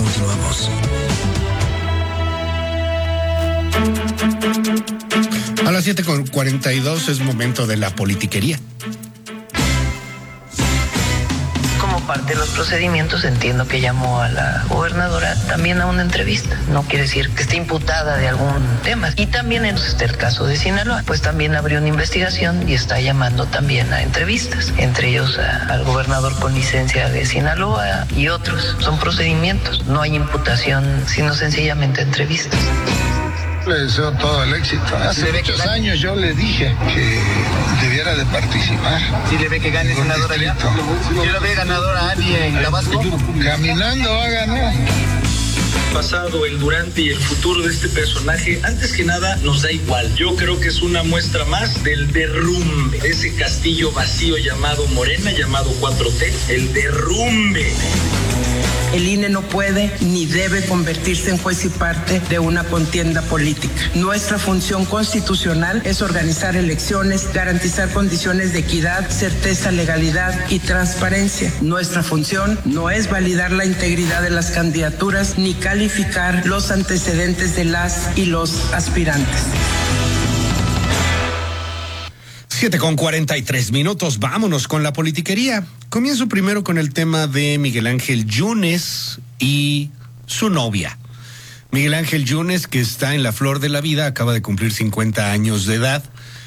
Continuamos. A las 7:42 es momento de la politiquería. Como parte de los procedimientos, entiendo que llamó a la gobernadora también a una entrevista. No quiere decir que esté imputada de algún tema. Y también en el caso de Sinaloa, pues también abrió una investigación y está llamando también a entrevistas, entre ellos al gobernador con licencia de Sinaloa y otros. Son procedimientos, no hay imputación, sino sencillamente entrevistas. Le deseo todo el éxito. Hace muchos años yo le dije que debiera de participar. ¿Sí le ve que gane senadora allá? ¿Sí le ve ganadora Ani en Tabasco? Caminando va a ganar. Pasado, el durante y el futuro de este personaje, antes que nada, nos da igual. Yo creo que es una muestra más del derrumbe, de ese castillo vacío llamado Morena, llamado 4T, el derrumbe. El INE no puede ni debe convertirse en juez y parte de una contienda política. Nuestra función constitucional es organizar elecciones, garantizar condiciones de equidad, certeza, legalidad y transparencia. Nuestra función no es validar la integridad de las candidaturas ni calificar los antecedentes de las y los aspirantes. 7:43. Vámonos con la politiquería. Comienzo primero con el tema de Miguel Ángel Yunes y su novia. Miguel Ángel Yunes, que está en la flor de la vida, acaba de cumplir 50 años de edad.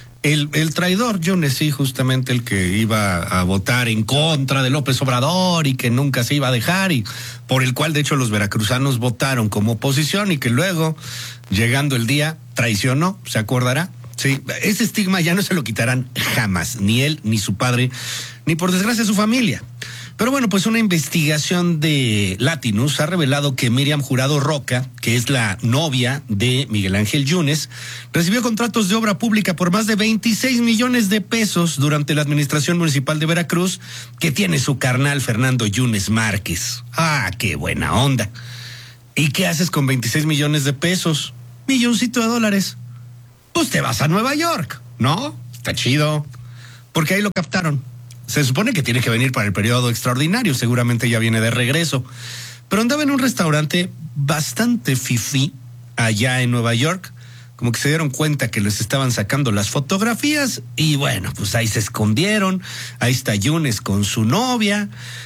El traidor Yunes, sí, justamente el que iba a votar en contra de López Obrador y que nunca se iba a dejar, y por el cual de hecho los veracruzanos votaron como oposición, y que luego, llegando el día, traicionó, ¿se acordará? Sí, ese estigma ya no se lo quitarán jamás, ni él, ni su padre, ni por desgracia su familia. Pero bueno, pues una investigación de Latinus ha revelado que Miriam Jurado Roca, que es la novia de Miguel Ángel Yunes, recibió contratos de obra pública por más de 26 millones de pesos durante la administración municipal de Veracruz, que tiene su carnal Fernando Yunes Márquez. ¡Ah, qué buena onda! ¿Y qué haces con 26 millones de pesos? Milloncito de dólares. Pues te vas a Nueva York, ¿no? Está chido. Porque ahí lo captaron. Se supone que tiene que venir para el periodo extraordinario, seguramente ya viene de regreso. Pero andaba en un restaurante bastante fifí allá en Nueva York, como que se dieron cuenta que les estaban sacando las fotografías y bueno, pues ahí se escondieron. Ahí está Yunes con su novia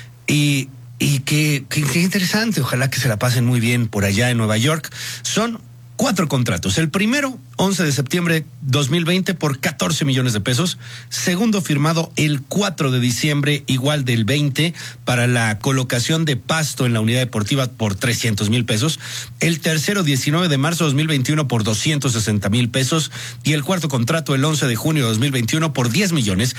y qué interesante, ojalá que se la pasen muy bien por allá en Nueva York. Son 4 contratos. El primero, 11 de septiembre 2020 por 14 millones de pesos. Segundo, firmado el 4 de diciembre, igual del 20, para la colocación de pasto en la unidad deportiva por 300 mil pesos. El tercero, 19 de marzo 2021 por 260 mil pesos. Y el cuarto contrato, el 11 de junio de 2021 por 10 millones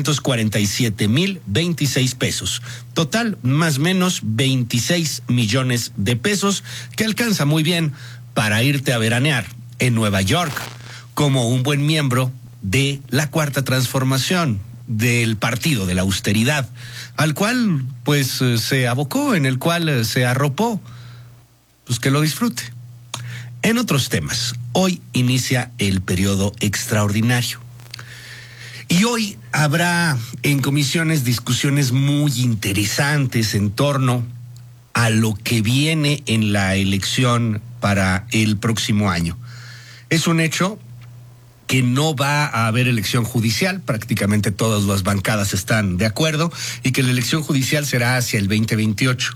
547 mil 26 pesos. Total, más o menos 26 millones de pesos, que alcanza muy bien para irte a veranear en Nueva York como un buen miembro de la Cuarta Transformación, del partido de la austeridad, al cual pues se abocó, en el cual se arropó. Pues que lo disfrute. En otros temas, hoy inicia el periodo extraordinario. Y hoy habrá en comisiones discusiones muy interesantes en torno a lo que viene en la elección para el próximo año. Es un hecho que no va a haber elección judicial, prácticamente todas las bancadas están de acuerdo, y que la elección judicial será hacia el 2028.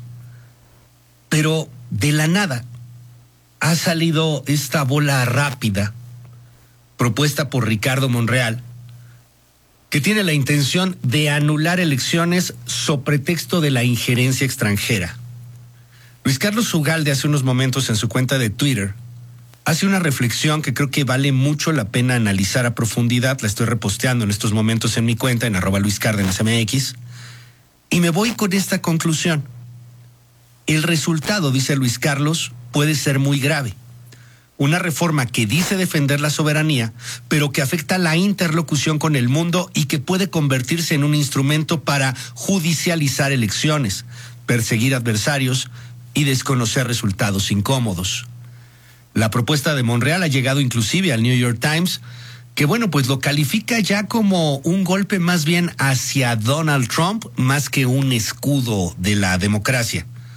Pero de la nada ha salido esta bola rápida propuesta por Ricardo Monreal, que tiene la intención de anular elecciones sobre pretexto de la injerencia extranjera. Luis Carlos Ugalde hace unos momentos en su cuenta de Twitter hace una reflexión que creo que vale mucho la pena analizar a profundidad. La estoy reposteando en estos momentos en mi cuenta, en @LuisCárdenasMX, y me voy con esta conclusión. El resultado, dice Luis Carlos, puede ser muy grave. Una reforma que dice defender la soberanía, pero que afecta la interlocución con el mundo y que puede convertirse en un instrumento para judicializar elecciones, perseguir adversarios y desconocer resultados incómodos. La propuesta de Monreal ha llegado inclusive al New York Times, que bueno, pues lo califica ya como un golpe más bien hacia Donald Trump, más que un escudo de la democracia.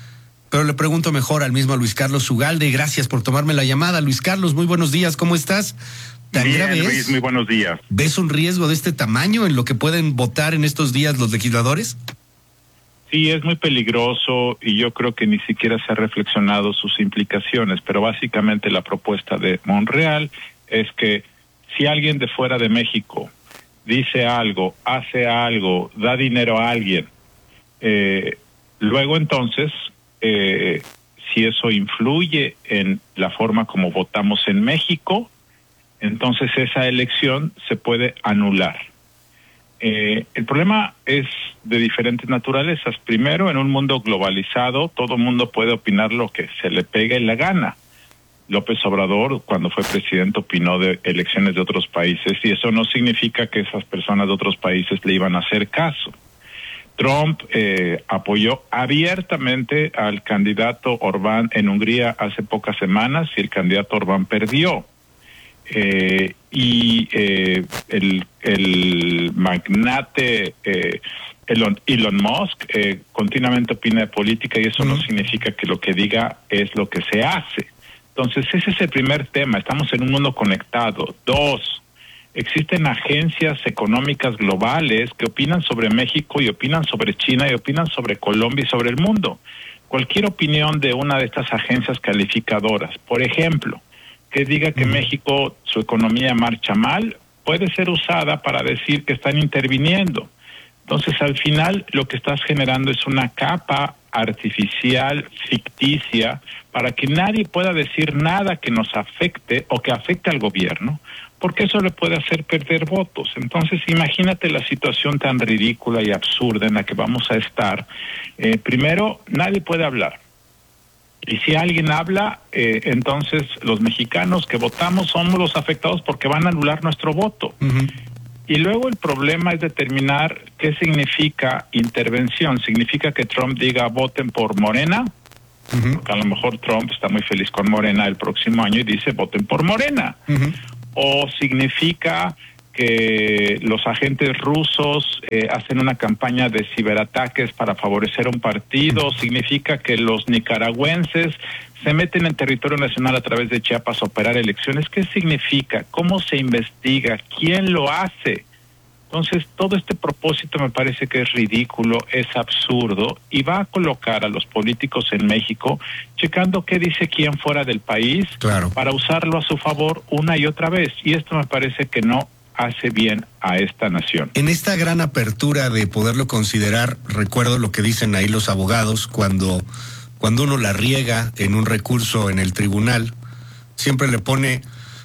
pero le pregunto mejor al mismo Luis Carlos Ugalde. Gracias por tomarme la llamada. Luis Carlos, muy buenos días, ¿cómo estás? ¿Tan grave es? Luis, muy buenos días. ¿Ves un riesgo de este tamaño en lo que pueden votar en estos días los legisladores? Sí, es muy peligroso y yo creo que ni siquiera se ha reflexionado sus implicaciones, pero básicamente la propuesta de Monreal es que si alguien de fuera de México dice algo, hace algo, da dinero a alguien, luego entonces, si eso influye en la forma como votamos en México, entonces esa elección se puede anular. El problema es de diferentes naturalezas. Primero, en un mundo globalizado, todo el mundo puede opinar lo que se le pegue la gana. López Obrador, cuando fue presidente, opinó de elecciones de otros países y eso no significa que esas personas de otros países le iban a hacer caso. Trump apoyó abiertamente al candidato Orbán en Hungría hace pocas semanas y el candidato Orbán perdió. El magnate Elon Musk continuamente opina de política y eso no significa que lo que diga es lo que se hace. Entonces ese es el primer tema, estamos en un mundo conectado. 2, existen agencias económicas globales que opinan sobre México y opinan sobre China y opinan sobre Colombia y sobre el mundo. Cualquier opinión de una de estas agencias calificadoras, por ejemplo, que diga que México, su economía marcha mal, puede ser usada para decir que están interviniendo. Entonces, al final, lo que estás generando es una capa artificial, ficticia, para que nadie pueda decir nada que nos afecte o que afecte al gobierno, porque eso le puede hacer perder votos. Entonces, imagínate la situación tan ridícula y absurda en la que vamos a estar. Primero, nadie puede hablar. Y si alguien habla, entonces los mexicanos que votamos somos los afectados porque van a anular nuestro voto. Y luego el problema es determinar qué significa intervención. ¿Significa que Trump diga voten por Morena? Porque a lo mejor Trump está muy feliz con Morena el próximo año y dice voten por Morena. ¿O significa que los agentes rusos hacen una campaña de ciberataques para favorecer a un partido? ¿Significa que los nicaragüenses se meten en territorio nacional a través de Chiapas a operar elecciones? ¿Qué significa? ¿Cómo se investiga? ¿Quién lo hace? Entonces, todo este propósito me parece que es ridículo, es absurdo y va a colocar a los políticos en México checando qué dice quién fuera del país para usarlo a su favor una y otra vez. Y esto me parece que no hace bien a esta nación. En esta gran apertura de poderlo considerar, recuerdo lo que dicen ahí los abogados cuando uno la riega en un recurso en el tribunal, siempre le pone: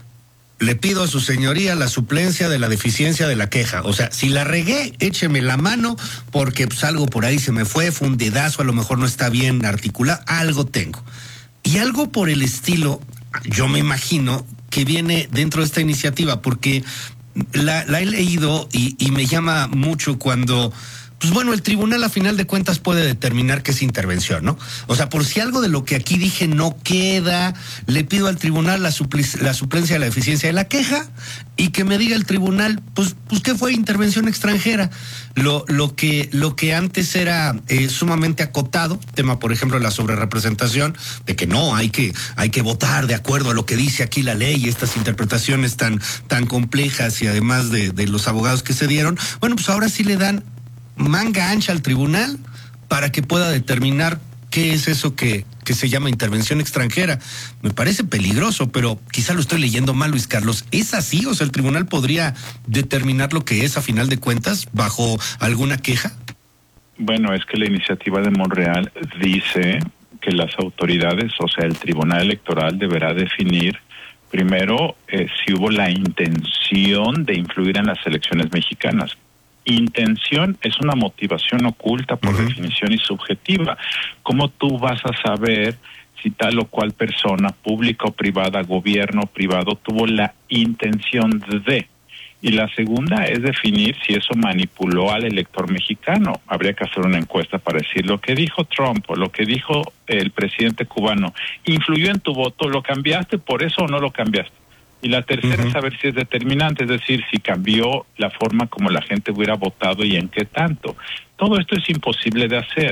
le pido a su señoría la suplencia de la deficiencia de la queja. O sea, si la regué, écheme la mano porque pues algo por ahí se me fue un dedazo, a lo mejor no está bien articulado, algo tengo. Y algo por el estilo, yo me imagino que viene dentro de esta iniciativa, porque la he leído y me llama mucho cuando, pues bueno, el tribunal a final de cuentas puede determinar que es intervención, ¿no? O sea, por si algo de lo que aquí dije no queda, le pido al tribunal la suplencia de la deficiencia de la queja y que me diga el tribunal, pues ¿qué fue intervención extranjera? Lo que antes era sumamente acotado, tema por ejemplo de la sobrerepresentación, de que no, hay que votar de acuerdo a lo que dice aquí la ley y estas interpretaciones tan complejas y además de los abogados que se dieron, bueno, pues ahora sí le dan manga ancha al tribunal para que pueda determinar qué es eso que se llama intervención extranjera. Me parece peligroso, pero quizá lo estoy leyendo mal, Luis Carlos. ¿Es así? O sea, ¿el tribunal podría determinar lo que es a final de cuentas bajo alguna queja? Bueno, es que la iniciativa de Monreal dice que las autoridades, o sea, el Tribunal Electoral deberá definir primero si hubo la intención de influir en las elecciones mexicanas. Intención es una motivación oculta por definición y subjetiva. ¿Cómo tú vas a saber si tal o cual persona, pública o privada, gobierno privado, tuvo la intención de? Y la segunda es definir si eso manipuló al elector mexicano. Habría que hacer una encuesta para decir lo que dijo Trump o lo que dijo el presidente cubano, ¿influyó en tu voto? ¿Lo cambiaste por eso o no lo cambiaste? Y la tercera es saber si es determinante, es decir, si cambió la forma como la gente hubiera votado y en qué tanto. Todo esto es imposible de hacer.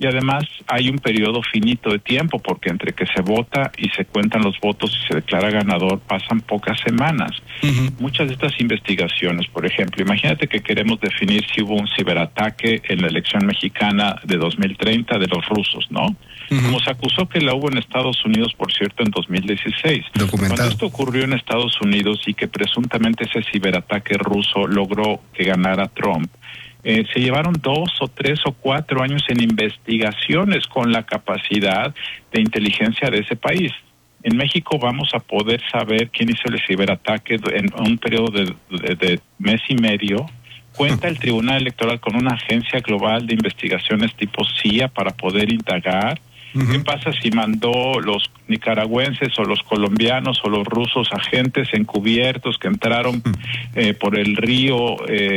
Y además hay un periodo finito de tiempo, porque entre que se vota y se cuentan los votos y se declara ganador pasan pocas semanas. Muchas de estas investigaciones, por ejemplo, imagínate que queremos definir si hubo un ciberataque en la elección mexicana de 2030 de los rusos, ¿no? Como se acusó que la hubo en Estados Unidos, por cierto, en 2016. Cuando esto ocurrió en Estados Unidos y que presuntamente ese ciberataque ruso logró que ganara Trump, se llevaron 2 o 3 o 4 años en investigaciones con la capacidad de inteligencia de ese país. En México vamos a poder saber quién hizo el ciberataque en un periodo de mes y medio. Cuenta el Tribunal Electoral con una agencia global de investigaciones tipo CIA para poder indagar. ¿Qué pasa si mandó los nicaragüenses o los colombianos o los rusos agentes encubiertos que entraron por el río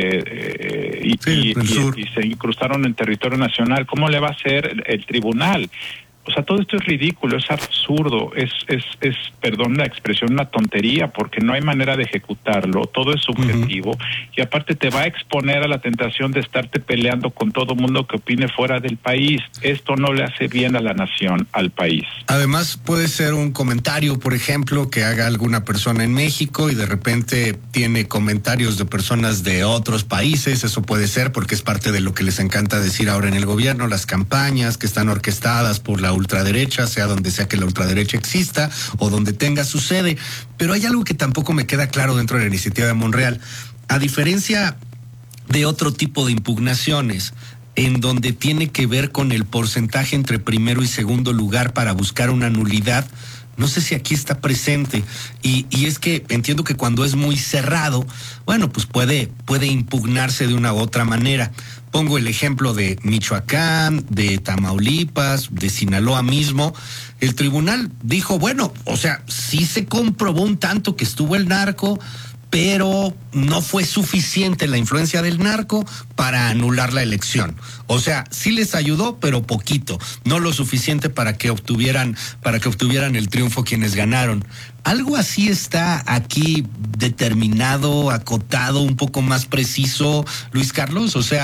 y se incrustaron en territorio nacional? ¿Cómo le va a hacer el tribunal? O sea, todo esto es ridículo, es absurdo, es perdón la expresión, una tontería, porque no hay manera de ejecutarlo, todo es subjetivo, y aparte te va a exponer a la tentación de estarte peleando con todo mundo que opine fuera del país. Esto no le hace bien a la nación, al país. Además, puede ser un comentario, por ejemplo, que haga alguna persona en México y de repente tiene comentarios de personas de otros países. Eso puede ser porque es parte de lo que les encanta decir ahora en el gobierno, las campañas que están orquestadas por la ultraderecha, sea donde sea que la ultraderecha exista o donde tenga su sede. Pero hay algo que tampoco me queda claro dentro de la iniciativa de Monreal. A diferencia de otro tipo de impugnaciones, en donde tiene que ver con el porcentaje entre primero y segundo lugar para buscar una nulidad, no sé si aquí está presente, y es que entiendo que cuando es muy cerrado, bueno, pues puede impugnarse de una u otra manera. Pongo el ejemplo de Michoacán, de Tamaulipas, de Sinaloa mismo. El tribunal dijo, bueno, o sea, sí se comprobó un tanto que estuvo el narco, pero no fue suficiente la influencia del narco para anular la elección. O sea, sí les ayudó, pero poquito, no lo suficiente para que obtuvieran el triunfo quienes ganaron. Algo así está aquí determinado, acotado, un poco más preciso, Luis Carlos, o sea,